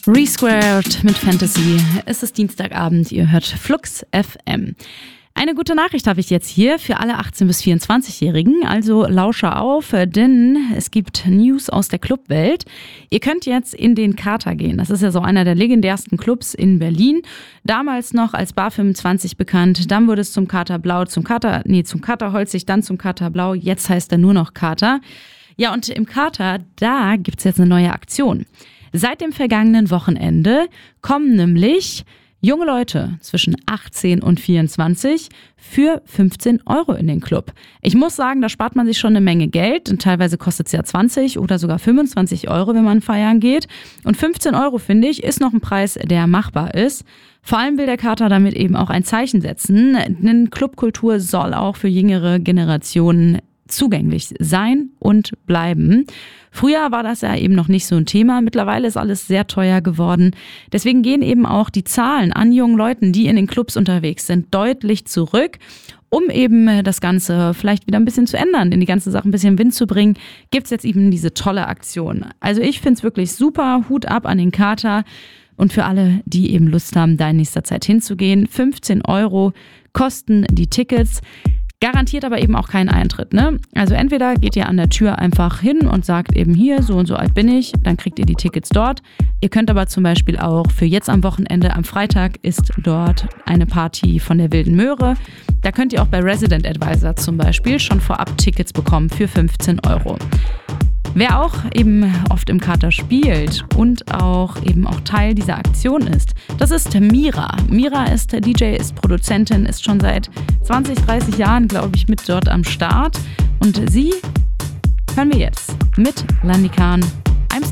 Resquared mit Fantasy. Es ist Dienstagabend, ihr hört Flux FM. Eine gute Nachricht habe ich jetzt hier für alle 18- bis 24-Jährigen, also lausche auf, denn es gibt News aus der Clubwelt. Ihr könnt jetzt in den Kater gehen, das ist ja so einer der legendärsten Clubs in Berlin, damals noch als Bar 25 bekannt, dann wurde es zum Kater Blau, zum Kater Holzig, dann zum Kater Blau, jetzt heißt er nur noch Kater. Ja, und im Kater, da gibt's jetzt eine neue Aktion. Seit dem vergangenen Wochenende kommen nämlich junge Leute zwischen 18 und 24 für 15 € in den Club. Ich muss sagen, da spart man sich schon eine Menge Geld und teilweise kostet es ja 20 oder sogar 25 €, wenn man feiern geht. Und 15 €, finde ich, ist noch ein Preis, der machbar ist. Vor allem will der Kater damit eben auch ein Zeichen setzen, denn Clubkultur soll auch für jüngere Generationen zugänglich sein und bleiben. Früher war das ja eben noch nicht so ein Thema. Mittlerweile ist alles sehr teuer geworden. Deswegen gehen eben auch die Zahlen an jungen Leuten, die in den Clubs unterwegs sind, deutlich zurück. Um eben das Ganze vielleicht wieder ein bisschen zu ändern, in die ganze Sache ein bisschen Wind zu bringen, gibt's jetzt eben diese tolle Aktion. Also ich find's wirklich super. Hut ab an den Kater. Und für alle, die eben Lust haben, da in nächster Zeit hinzugehen, 15 € kosten die Tickets. Garantiert aber eben auch keinen Eintritt, ne? Also entweder geht ihr an der Tür einfach hin und sagt eben hier, so und so alt bin ich, dann kriegt ihr die Tickets dort. Ihr könnt aber zum Beispiel auch für jetzt am Wochenende, am Freitag ist dort eine Party von der Wilden Möhre. Da könnt ihr auch bei Resident Advisor zum Beispiel schon vorab Tickets bekommen für 15 €. Wer auch eben oft im Kater spielt und auch eben auch Teil dieser Aktion ist, das ist Mira. Mira ist DJ, ist Produzentin, ist schon seit 20, 30 Jahren, glaube ich, mit dort am Start. Und sie hören wir jetzt mit Landikan